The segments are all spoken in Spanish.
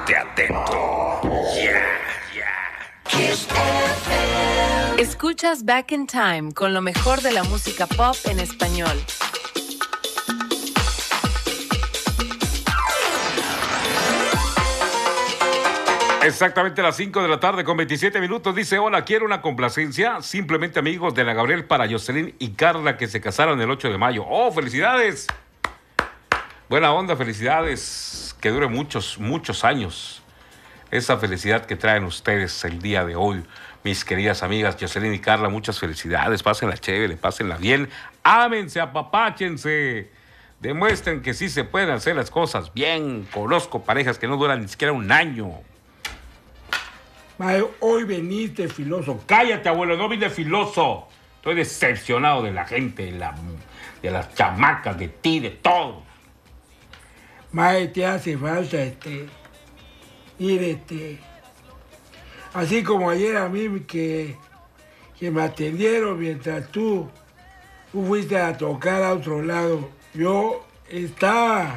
Estate atento. Escuchas Back in Time con lo mejor de la música pop en español. Exactamente a las 5 de la tarde con 27 minutos. Dice, hola, quiero una complacencia. Simplemente amigos de la Gabriel para Jocelyn y Carla que se casaron el 8 de mayo. ¡Oh, felicidades! Buena onda, felicidades. Que dure muchos, muchos años. Esa felicidad que traen ustedes el día de hoy. Mis queridas amigas Jocelyn y Carla, muchas felicidades. Pásenla chévere, pásenla bien. Ámense, apapáchense. Demuestren que sí se pueden hacer las cosas bien. Conozco parejas que no duran ni siquiera un año. Hoy veniste filoso. Cállate, abuelo, no vine filoso. Estoy decepcionado de la gente, de las chamacas, de ti, de todo. Mae, te hace falta ir así como ayer a mí que me atendieron mientras tú fuiste a tocar a otro lado. Yo estaba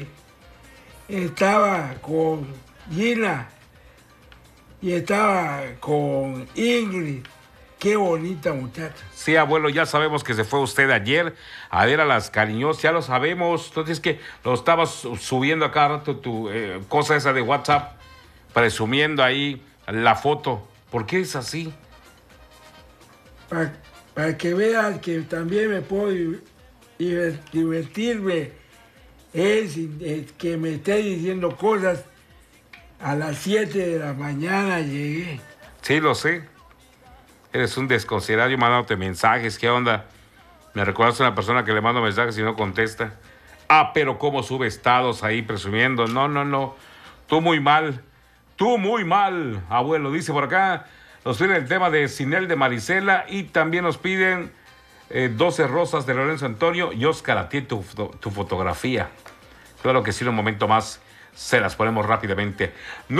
con Gina y estaba con Ingrid. Qué bonita muchacha. Sí, abuelo, ya sabemos que se fue usted ayer a ver a las cariñosas, ya lo sabemos. Entonces es que lo estabas subiendo a cada rato tu cosa esa de WhatsApp, presumiendo ahí la foto. ¿Por qué es así? Para que veas que también me puedo divertirme. Es que me esté diciendo cosas. A las 7 de la mañana llegué. Sí, lo sé. Eres un desconsiderado, yo mandándote mensajes. ¿Qué onda? Me recuerdas a una persona que le mando mensajes y no contesta. Ah, pero cómo sube estados ahí presumiendo. No. Tú muy mal, abuelo. Dice por acá, nos piden el tema de Sinel de Marisela y también nos piden 12 rosas de Lorenzo Antonio y Oscar, a ti tu fotografía. Claro que sí, en un momento más se las ponemos rápidamente.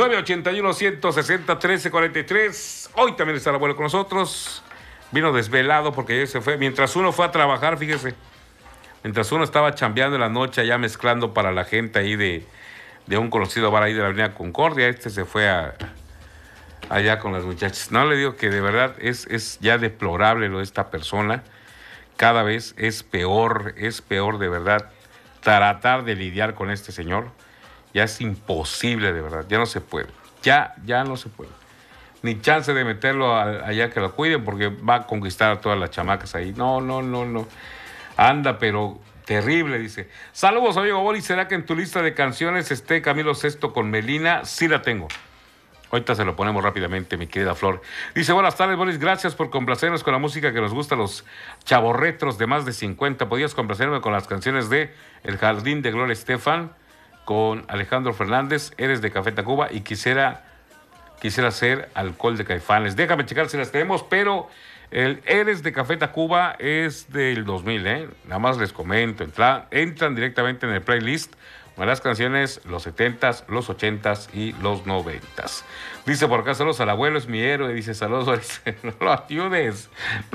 981-160-1343. Hoy también está el abuelo con nosotros. Vino desvelado porque ayer se fue. Mientras uno fue a trabajar, fíjese. Mientras uno estaba chambeando en la noche, allá mezclando para la gente ahí de un conocido bar ahí de la Avenida Concordia. Se fue allá con las muchachas. No, le digo que de verdad es ya deplorable lo de esta persona. Cada vez es peor de verdad tratar de lidiar con este señor. Ya es imposible, de verdad. Ya no se puede. Ya no se puede. Ni chance de meterlo allá que lo cuiden porque va a conquistar a todas las chamacas ahí. No. Anda, pero terrible, dice. Saludos, amigo Boris. ¿Será que en tu lista de canciones esté Camilo Sesto con Melina? Sí la tengo. Ahorita se lo ponemos rápidamente, mi querida Flor. Dice, buenas tardes, Boris. Gracias por complacernos con la música que nos gusta a los chavorretros de más de 50. ¿Podías complacerme con las canciones de El Jardín de Gloria Estefan? Con Alejandro Fernández, Eres de Café Tacuba y quisiera hacer Alcohol de Caifanes. Déjame checar si las tenemos, pero el Eres de Café Tacuba es del 2000, Nada más les comento, entran directamente en el playlist con las canciones los 70s, los 80s y los 90s. Dice por acá, saludos al abuelo, es mi héroe. Dice, saludos, no lo ayudes.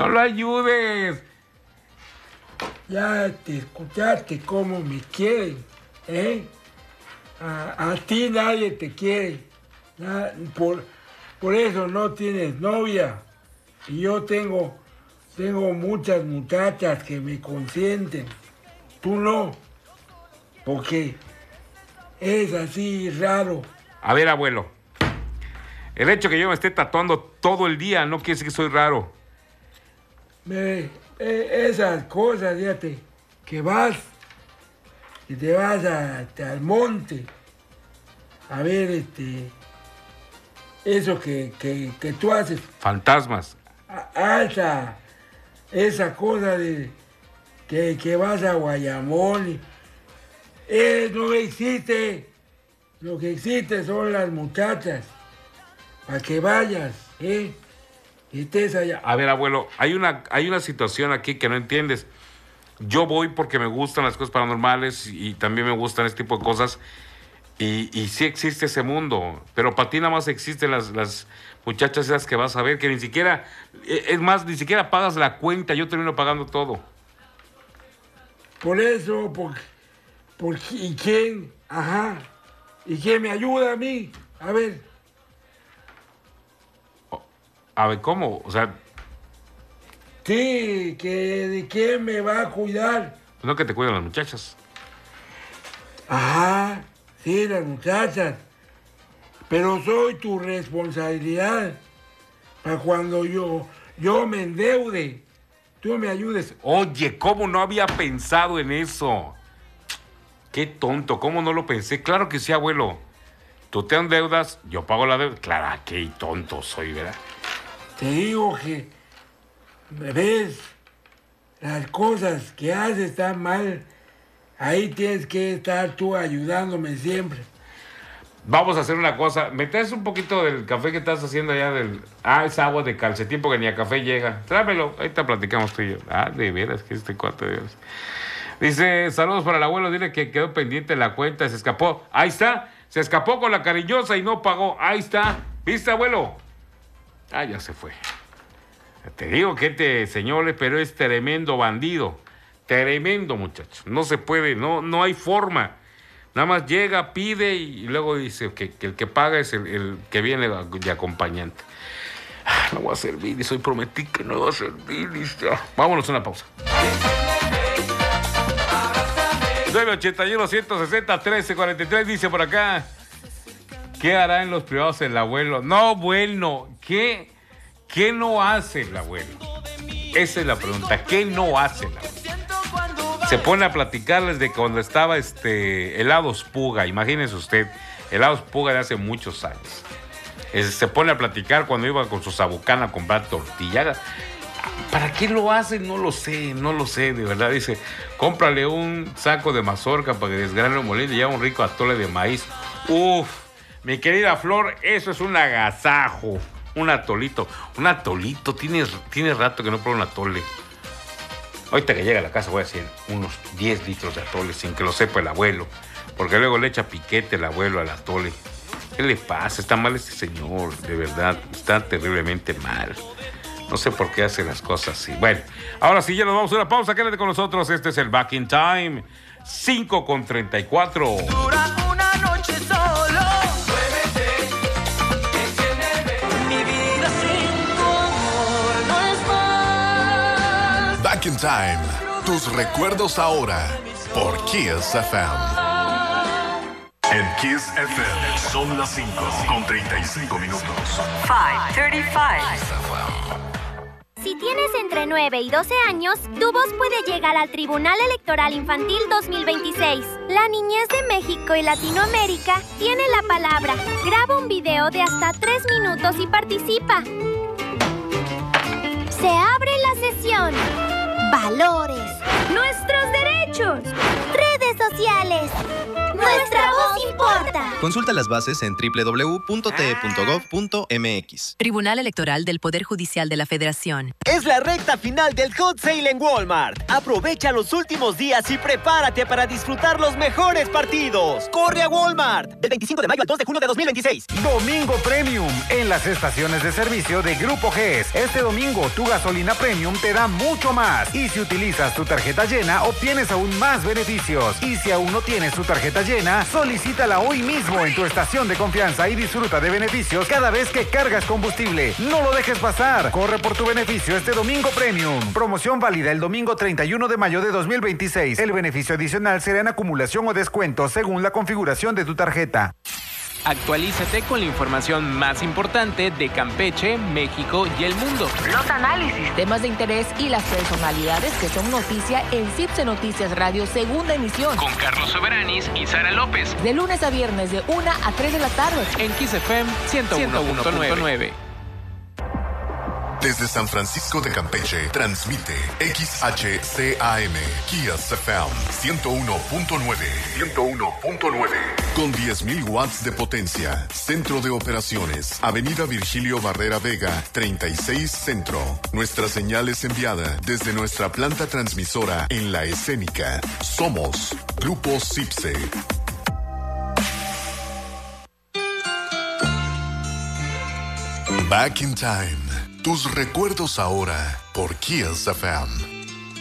Ya te escuchaste cómo me quieren, A ti nadie te quiere. Por eso no tienes novia. Y yo tengo muchas muchachas que me consienten. Tú no. Porque es así raro. A ver, abuelo. El hecho que yo me esté tatuando todo el día no quiere decir que soy raro. Esas cosas, fíjate, que vas y te vas al monte a ver eso que tú haces. Fantasmas. Esa cosa de que vas a Guayamón. No existe. Lo que existe son las muchachas. Para que vayas, y estés allá. A ver, abuelo, hay una situación aquí que no entiendes. Yo voy porque me gustan las cosas paranormales y también me gustan este tipo de cosas. Y sí existe ese mundo, pero para ti nada más existen las muchachas esas que vas a ver, que ni siquiera, es más, ni siquiera pagas la cuenta, yo termino pagando todo. Por eso, ¿y quién? Ajá. ¿Y quién me ayuda a mí? A ver. A ver, ¿cómo? O sea, Sí, que de quién me va a cuidar. no que te cuidan las muchachas. Ajá, sí, las muchachas. Pero soy tu responsabilidad. Para cuando yo me endeude, tú me ayudes. Oye, ¿cómo no había pensado en eso? Qué tonto, ¿cómo no lo pensé? Claro que sí, abuelo. Tú te endeudas, yo pago la deuda. Claro, qué tonto soy, ¿verdad? Te digo que, ves, las cosas que haces están mal. Ahí tienes que estar tú ayudándome siempre. Vamos a hacer una cosa. ¿Me traes un poquito del café que estás haciendo allá del... es agua de calcetín porque ni a café llega. Tráemelo. Ahorita platicamos tú y yo. De veras que este cuate de veras. Dice, saludos para el abuelo. Dile que quedó pendiente la cuenta. Se escapó. Ahí está. Se escapó con la cariñosa y no pagó. Ahí está. ¿Viste, abuelo? Ya se fue. Te digo que señores, pero es tremendo bandido. Tremendo, muchacho. No se puede. No hay forma. Nada más llega, pide y luego dice que el que paga es el que viene de acompañante. No voy a servir y prometí que no voy a servir. Vámonos a una pausa. 981-160-1343 dice por acá. ¿Qué hará en los privados el abuelo? No, bueno, ¿qué no hace el abuelo? Esa es la pregunta. ¿Qué no hace el abuelo? Se pone a platicarles de cuando estaba Helados Puga. Imagínense usted, Helados Puga de hace muchos años. Se pone a platicar cuando iba con su sabucana a comprar tortilla. ¿Para qué lo hacen? No lo sé, de verdad. Dice, cómprale un saco de mazorca para que desgrane el molino y lleva un rico atole de maíz. Uf, mi querida Flor, eso es un agasajo. Un atolito. Tiene rato que no pruebo un atole. Ahorita que llega a la casa voy a hacer unos 10 litros de atole sin que lo sepa el abuelo. Porque luego le echa piquete el abuelo al atole. ¿Qué le pasa? Está mal este señor, de verdad. Está terriblemente mal. No sé por qué hace las cosas así. Bueno, ahora sí ya nos vamos a una pausa. Quédate con nosotros. Este es el Back in Time. 5:34. Dura una noche solo. Muévete, enciéndeme. Mi vida sin tu amor no es más. Back in Time. Tus recuerdos ahora. Por Kiss FM. En Kiss FM son las 5:35 minutos. 5:35. Si tienes entre 9 y 12 años, tu voz puede llegar al Tribunal Electoral Infantil 2026. La niñez de México y Latinoamérica tiene la palabra. Graba un video de hasta 3 minutos y participa. Se abre la sesión. Valores. Nuestros derechos. Redes sociales. Nuestra voz importa. Consulta las bases en www.te.gov.mx. Tribunal Electoral del Poder Judicial de la Federación. Es la recta final del Hot Sale en Walmart. Aprovecha los últimos días y prepárate para disfrutar los mejores partidos. ¡Corre a Walmart! Del 25 de mayo al 2 de junio de 2026. Domingo Premium en las estaciones de servicio de Grupo GES. Este domingo tu gasolina Premium te da mucho más. Y si utilizas tu tarjeta llena, obtienes aún más beneficios. Y si aún no tienes tu tarjeta llena, solicítala hoy mismo en tu estación de confianza y disfruta de beneficios cada vez que cargas combustible. No lo dejes pasar. Corre por tu beneficio este Domingo Premium. Promoción válida el domingo 31 de mayo de 2026. El beneficio adicional será en acumulación o descuento según la configuración de tu tarjeta. Actualízate con la información más importante de Campeche, México y el mundo. Los análisis, temas de interés y las personalidades que son noticia en CIPSE Noticias Radio Segunda Emisión. Con Carlos Soberanis y Sara López. De lunes a viernes de 1 a 3 de la tarde. En Kiss FM 101.9. Desde San Francisco de Campeche, transmite XHCAM, Kiss FM 101.9. 101.9. Con 10.000 watts de potencia. Centro de operaciones. Avenida Virgilio Barrera Vega, 36 Centro. Nuestra señal es enviada desde nuestra planta transmisora en La Escénica. Somos Grupo CIPSE. Back in Time. Tus recuerdos ahora por Kiss FM.